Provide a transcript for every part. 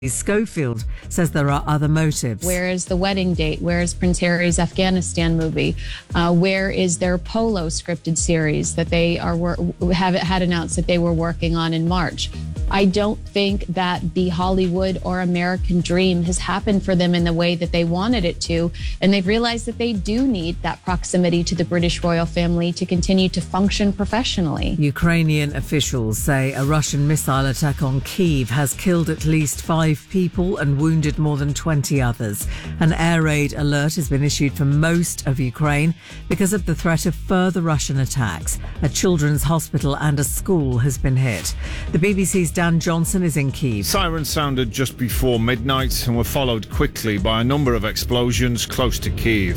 Schofield says there are other motives. Where is the wedding date? Where is Prince Harry's Afghanistan movie? Where is their Polo scripted series that they had announced that they were working on in March? I don't think that the Hollywood or American dream has happened for them in the way that they wanted it to. And they've realized that they do need that proximity to the British royal family to continue to function professionally. Ukrainian officials say a Russian missile attack on Kyiv has killed at least 5 people and wounded more than 20 others. An air raid alert has been issued for most of Ukraine because of the threat of further Russian attacks. A children's hospital and a school has been hit. The BBC's Dan Johnson is in Kyiv. Sirens sounded just before midnight and were followed quickly by a number of explosions close to Kyiv.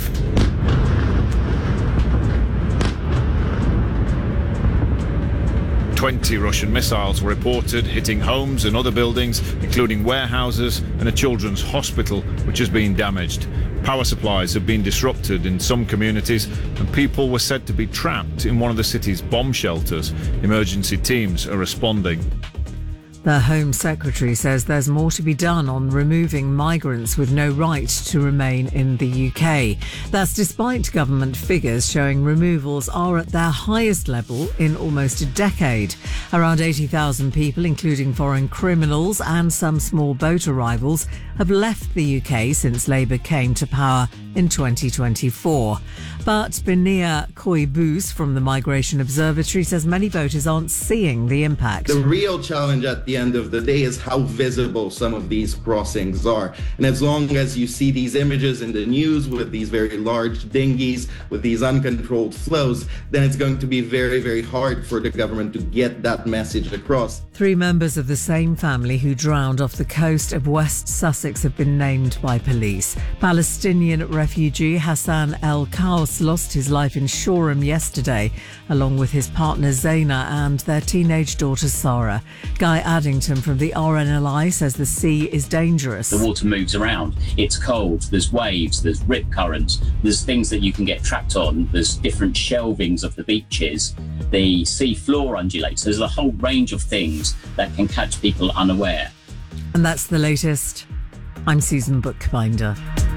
"20 Russian missiles were reported hitting homes and other buildings, including warehouses and a children's hospital, which has been damaged. Power supplies have been disrupted in some communities and people were said to be trapped in one of the city's bomb shelters. Emergency teams are responding." The Home Secretary says there's more to be done on removing migrants with no right to remain in the UK. That's despite government figures showing removals are at their highest level in almost a decade. Around 80,000 people, including foreign criminals and some small boat arrivals, have left the UK since Labour came to power in 2024. But Binia Koibus from the Migration Observatory says many voters aren't seeing the impact. The real challenge at the end of the day is how visible some of these crossings are. And as long as you see these images in the news with these very large dinghies, with these uncontrolled flows, then it's going to be very, very hard for the government to get that message across. 3 members of the same family who drowned off the coast of West Sussex have been named by police. Palestinian refugee Hassan El Kaus lost his life in Shoreham yesterday, along with his partner Zaina and their teenage daughter Sarah. Guy Addington from the RNLI says the sea is dangerous. The water moves around. It's cold. There's waves. There's rip currents. There's things that you can get trapped on. There's different shelvings of the beaches. The sea floor undulates. There's a whole range of things that can catch people unaware. And that's the latest. I'm Susan Bookbinder.